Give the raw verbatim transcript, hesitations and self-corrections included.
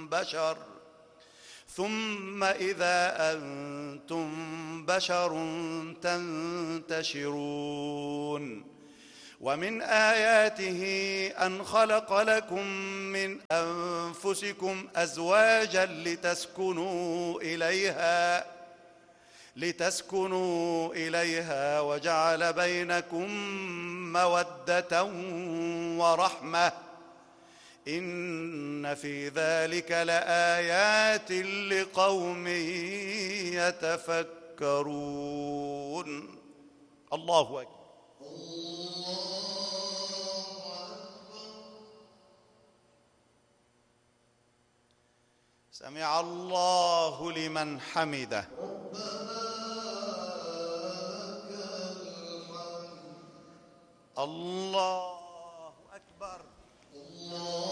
بشر ثم إذا أنتم بشر تنتشرون ومن آياته أن خلق لكم من أنفسكم أزواجا لتسكنوا إليها لتسكنوا إليها وجعل بينكم مودة ورحمة إن في ذلك لآيات لقوم يتفكرون. الله أكبر. سمع الله لمن حمده. الله أكبر. الله